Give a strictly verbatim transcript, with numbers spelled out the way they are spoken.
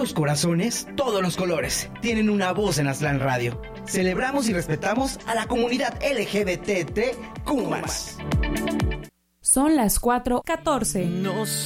los corazones, todos los colores tienen una voz en Aztlán Radio. Celebramos y respetamos a la comunidad L G B T Q más. Son las cuatro catorce. No sé.